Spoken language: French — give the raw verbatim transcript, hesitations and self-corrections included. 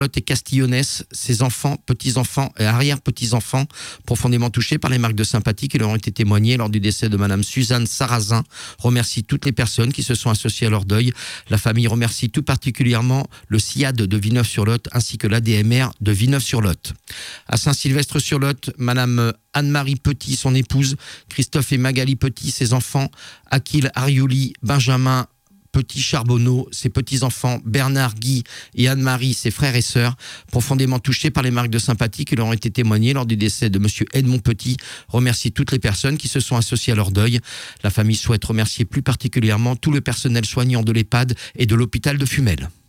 et Castillonnès, ses enfants, petits-enfants et arrière-petits-enfants, profondément touchés par les marques de sympathie qui leur ont été témoignées lors du décès de Madame Suzanne Sarrazin, remercie toutes les personnes qui se sont associées à leur deuil. La famille remercie tout particulièrement le C I A D de Villeneuve-sur-Lot ainsi que l'A D M R de Villeneuve-sur-Lot. À Saint-Sylvestre-sur-Lot, Madame Anne-Marie Petit, son épouse, Christophe et Magali Petit, ses enfants, Akil Ariouli, Benjamin Petit Charbonneau, ses petits-enfants Bernard, Guy et Anne-Marie, ses frères et sœurs, profondément touchés par les marques de sympathie qui leur ont été témoignées lors du décès de Monsieur Edmond Petit, remercie toutes les personnes qui se sont associées à leur deuil. La famille souhaite remercier plus particulièrement tout le personnel soignant de l'EHPAD et de l'hôpital de Fumel.